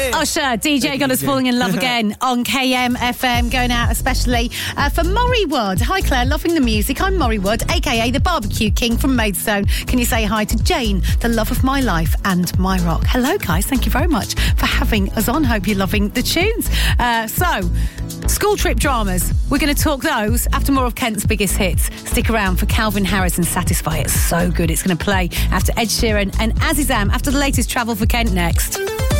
Usher, DJ got us falling in love again on KMFM, going out especially for Murray Wood. Hi Claire, loving the music. I'm Murray Wood, aka the Barbecue King from Maidstone. Can you say hi to Jane, the love of my life, and my rock? Hello guys, thank you very much for having us on. Hope you're loving the tunes. So, school trip dramas. We're going to talk those after more of Kent's biggest hits. Stick around for Calvin Harris and Satisfy. It's so good. It's going to play after Ed Sheeran and Azizam after the latest Travel for Kent next.